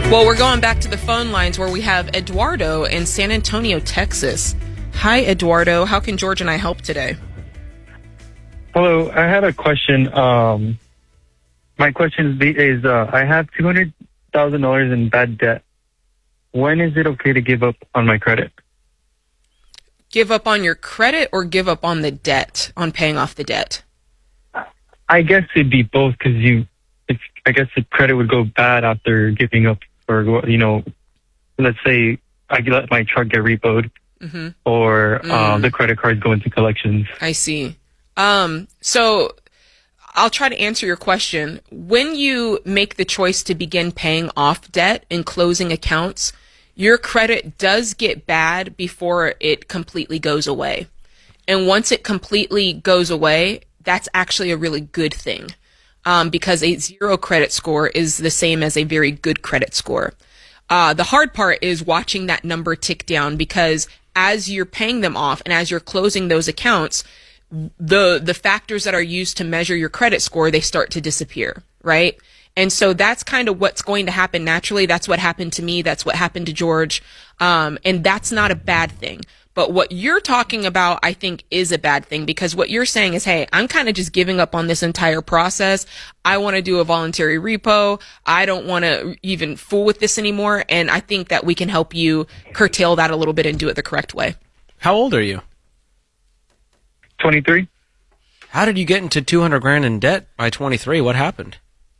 Well, we're going back to the phone lines where we have Eduardo in San Antonio, Texas. Hi, Eduardo. How can George and I help today? Hello. I had a question. My question is I have $200,000 in bad debt. When is it okay to give up on my credit? Give up on your credit or give up on the debt, on paying off the debt? I guess it'd be both because I guess the credit would go bad after giving up, or let's say I let my truck get repoed, or the credit cards go into collections. I see. So I'll try to answer your question. When you make the choice to begin paying off debt and closing accounts, your credit does get bad before it completely goes away. And once it completely goes away, that's actually a really good thing, because a 0 credit score is the same as a very good credit score. The hard part is watching that number tick down, because as you're paying them off and as you're closing those accounts, the factors that are used to measure your credit score, they start to disappear, right? And so that's kind of what's going to happen naturally. That's what happened to me. That's what happened to George. And that's not a bad thing. But what you're talking about, I think, is a bad thing, because what you're saying is, hey, I'm kind of just giving up on this entire process. I want to do a voluntary repo. I don't want to even fool with this anymore. And I think that we can help you curtail that a little bit and do it the correct way. How old are you? 23. How did you get into $200,000 in debt by 23? What happened?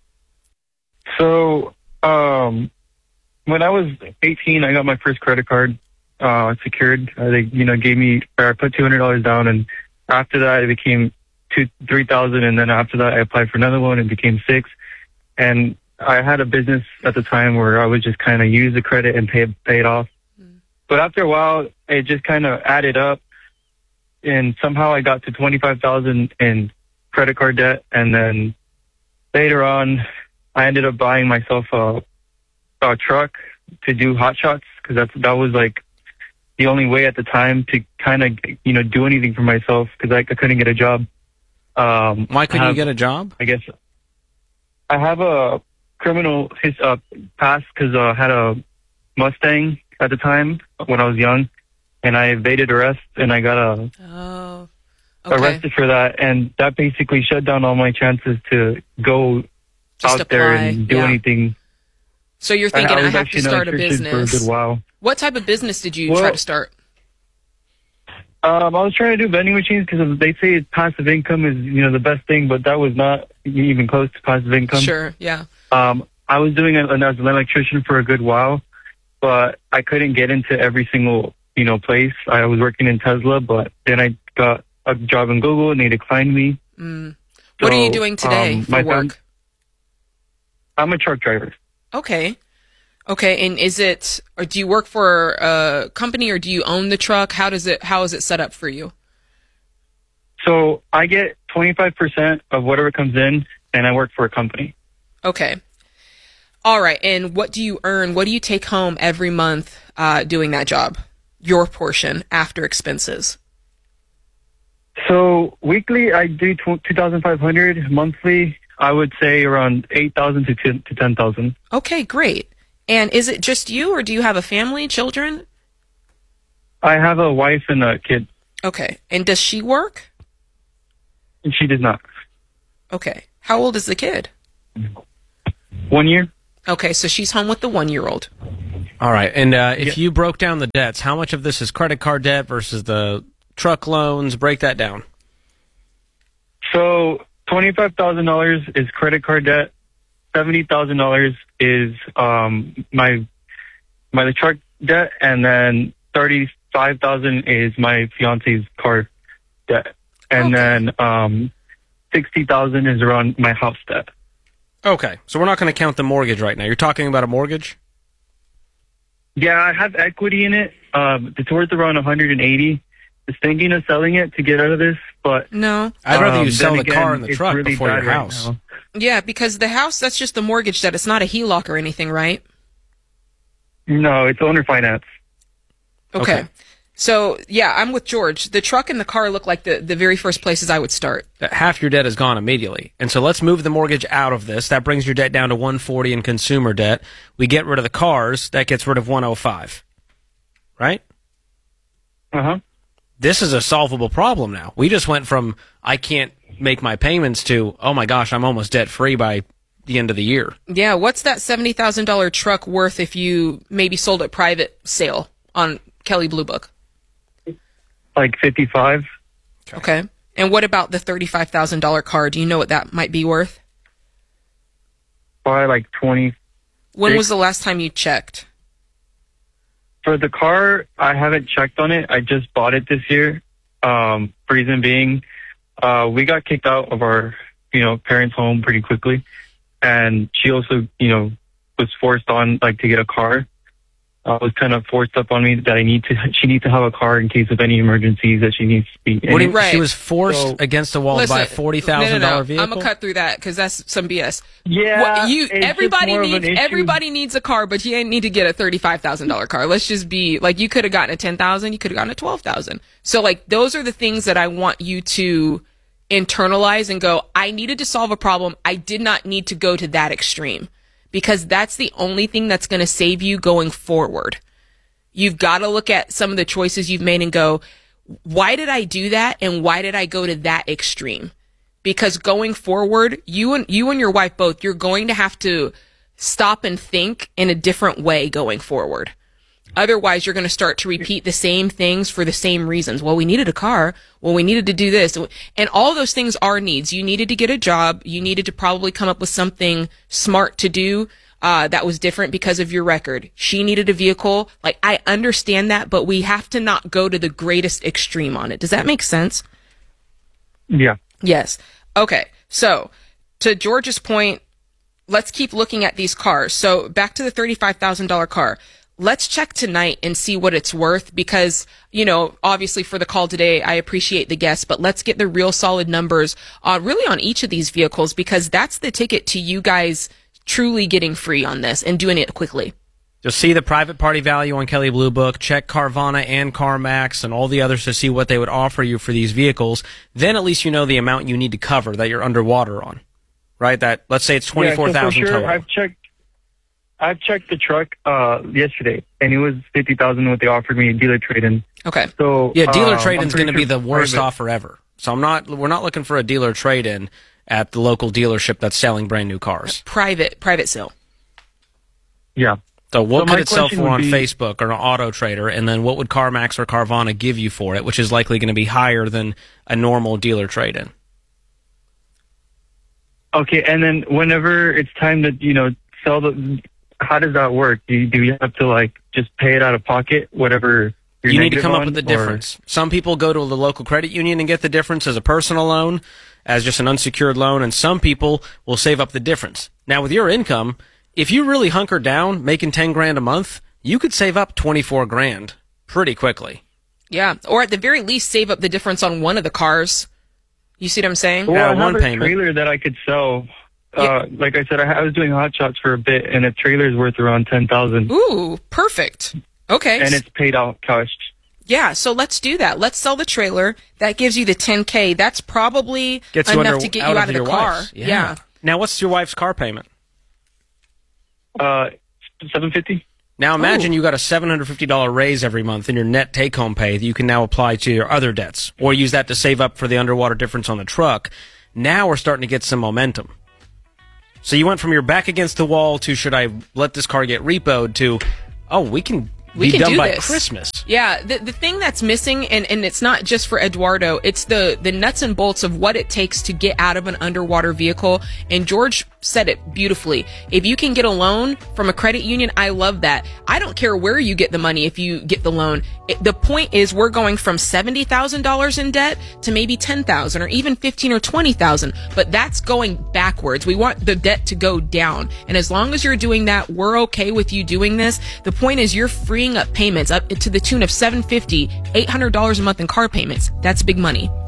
So, when I was 18, I got my first credit card secured. They, gave me, I put $200 down, and after that, it became $3,000, and then after that, I applied for another one, and it became $6,000. And I had a business at the time where I would just kind of use the credit and pay it off. But after a while, it just kind of added up, and somehow I got to $25,000 in credit card debt, and then later on, I ended up buying myself a truck to do hot shots, because that was like the only way at the time to kind of do anything for myself, because I couldn't get a job. Why couldn't you get a job? I guess I have a criminal past, because I had a Mustang at the time when I was young, and I evaded arrest, and I got arrested for that, and that basically shut down all my chances to go just out apply, there and do anything. So you're thinking, I have to start a Christian business. For a good while. What type of business did you try to start? I was trying to do vending machines, because they say passive income is the best thing, but that was not even close to passive income. Sure, yeah. I was doing it as an electrician for a good while, but I couldn't get into every single place. I was working in Tesla, but then I got a job in Google, and they declined me. What are you doing today for work? I'm a truck driver. Okay, and or do you work for a company, or do you own the truck? How is it set up for you? So I get 25% of whatever comes in, and I work for a company. Okay. All right. And what do you earn? What do you take home every month doing that job? Your portion after expenses. So weekly, I do $2,500. Monthly, I would say around $8,000 to $10,000. Okay, great. And is it just you, or do you have a family, children? I have a wife and a kid. Okay. And does she work? And she does not. Okay. How old is the kid? 1 year. Okay, so she's home with the 1-year-old. All right. And if you broke down the debts, how much of this is credit card debt versus the truck loans? Break that down. So $25,000 is credit card debt. $70,000 is my truck debt, and then $35,000 is my fiance's car debt, and then $60,000 is around my house debt. Okay, so we're not going to count the mortgage right now. You're talking about a mortgage? Yeah, I have equity in it. It's worth around $180,000. I was thinking of selling it to get out of this, but no. I'd rather you sell the car and the truck really before your right house. Now. Yeah, because the house, that's just the mortgage debt. It's not a HELOC or anything, right? No, it's owner finance. Okay. So, yeah, I'm with George. The truck and the car look like the very first places I would start. Half your debt is gone immediately. And so let's move the mortgage out of this. That brings your debt down to 140 in consumer debt. We get rid of the cars. That gets rid of 105. Right? Uh-huh. This is a solvable problem now. We just went from, I can't make my payments to, oh my gosh, I'm almost debt-free by the end of the year. Yeah, what's that $70,000 truck worth if you maybe sold it private sale on Kelley Blue Book? Like 55. Okay. And what about the $35,000 car? Do you know what that might be worth? Probably like 20. When was the last time you checked? For the car, I haven't checked on it. I just bought it this year. Reason being, we got kicked out of our, parents' home pretty quickly. And she also, was forced on, to get a car. Was kind of forced up on me that she needs to have a car in case of any emergencies that she needs to be in. Right. She was forced against the wall to buy a $40,000 vehicle? I'm going to cut through that because that's some BS. Yeah. Everybody needs a car, but you ain't need to get a $35,000 car. Let's just be you could have gotten a $10,000, you could have gotten a $12,000. So those are the things that I want you to internalize and go, I needed to solve a problem. I did not need to go to that extreme. Because that's the only thing that's going to save you going forward. You've got to look at some of the choices you've made and go, why did I do that? And why did I go to that extreme? Because going forward, you and your wife both, you're going to have to stop and think in a different way going forward. Otherwise, you're going to start to repeat the same things for the same reasons. Well, we needed a car. Well, we needed to do this. And all those things are needs. You needed to get a job. You needed to probably come up with something smart to do that was different because of your record. She needed a vehicle. I understand that, but we have to not go to the greatest extreme on it. Does that make sense? Yeah. Yes. Okay. So, to George's point, let's keep looking at these cars. So, back to the $35,000 car. Let's check tonight and see what it's worth because, obviously for the call today, I appreciate the guests, but let's get the real solid numbers really on each of these vehicles because that's the ticket to you guys truly getting free on this and doing it quickly. Just see the private party value on Kelley Blue Book, check Carvana and CarMax and all the others to see what they would offer you for these vehicles. Then at least you know the amount you need to cover that you're underwater on, right? That, let's say it's $24,000 total. I've checked the truck yesterday, and it was $50,000 what they offered me in dealer trade-in. Okay. So yeah, dealer trade-in is going to be the worst offer ever. So we're not looking for a dealer trade-in at the local dealership that's selling brand new cars. Private sale. Yeah. So what could it sell for on Facebook or an Auto Trader, and then what would CarMax or Carvana give you for it, which is likely going to be higher than a normal dealer trade-in? Okay, and then whenever it's time to sell the. How does that work? Do you have to just pay it out of pocket, whatever you need to come up with the difference? Some people go to the local credit union and get the difference as a personal loan, as just an unsecured loan, and some people will save up the difference. Now, with your income, if you really hunker down, making $10,000 a month, you could save up $24,000 pretty quickly. Yeah, or at the very least, save up the difference on one of the cars. You see what I'm saying? Well, I have one payment. A trailer that I could sell. Like I said, I was doing hot shots for a bit, and a trailer's worth around $10,000. Ooh, perfect. Okay. And it's paid out cash. Yeah, so let's do that. Let's sell the trailer. That gives you the $10,000. That's probably enough to get you out of the car. Yeah. Now, what's your wife's car payment? $750. Now, imagine you got a $750 raise every month in your net take-home pay that you can now apply to your other debts, or use that to save up for the underwater difference on the truck. Now we're starting to get some momentum. So you went from your back against the wall to should I let this car get repoed to, we can be done by Christmas. Yeah, the thing that's missing, and it's not just for Eduardo, it's the nuts and bolts of what it takes to get out of an underwater vehicle. And George said it beautifully. If you can get a loan from a credit union, I love that. I don't care where you get the money if you get the loan. The point is we're going from $70,000 in debt to maybe $10,000 or even $15,000 or $20,000. But that's going backwards. We want the debt to go down. And as long as you're doing that, we're okay with you doing this. The point is you're freeing up payments up to the tune of $750, $800 a month in car payments. That's big money.